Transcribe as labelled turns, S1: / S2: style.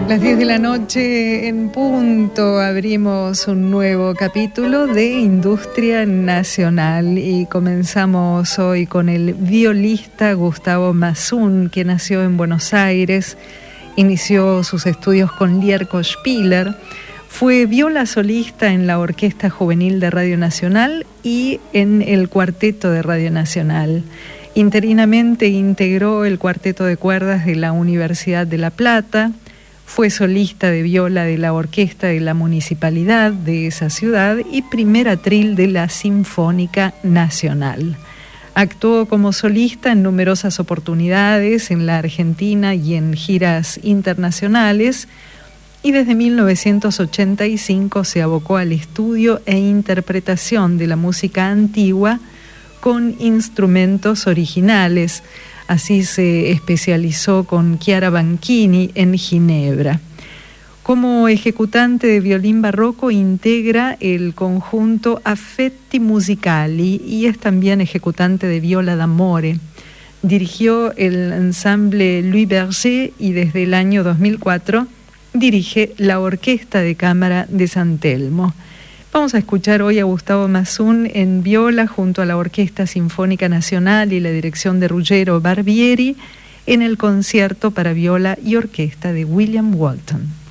S1: Las 10 de la noche en punto abrimos un nuevo capítulo de Industria Nacional y comenzamos hoy con el violista Gustavo Massún, que nació en Buenos Aires, inició sus estudios con Lierko Spiller, fue viola solista en la Orquesta Juvenil de Radio Nacional y en el Cuarteto de Radio Nacional. Interinamente integró el Cuarteto de Cuerdas de la Universidad de La Plata. Fue solista de viola de la Orquesta de la Municipalidad de esa ciudad y primer atril de la Sinfónica Nacional. Actuó como solista en numerosas oportunidades en la Argentina y en giras internacionales, y desde 1985 se abocó al estudio e interpretación de la música antigua con instrumentos originales. Así se especializó con Chiara Banchini en Ginebra. Como ejecutante de violín barroco integra el conjunto Affetti Musicali y es también ejecutante de viola d'amore. Dirigió el ensemble Louis Berger y desde el año 2004 dirige la Orquesta de Cámara de San Telmo. Vamos a escuchar hoy a Gustavo Massún en viola junto a la Orquesta Sinfónica Nacional y la dirección de Ruggero Barbieri en el concierto para viola y orquesta de William Walton.